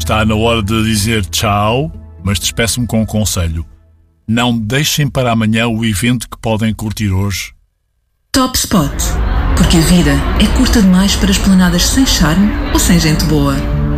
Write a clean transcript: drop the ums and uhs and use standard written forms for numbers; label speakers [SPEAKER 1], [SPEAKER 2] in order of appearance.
[SPEAKER 1] Está na hora de dizer tchau, mas despeço-me com um conselho. Não deixem para amanhã o evento que podem curtir hoje.
[SPEAKER 2] Top Spot. Porque a vida é curta demais para esplanadas sem charme ou sem gente boa.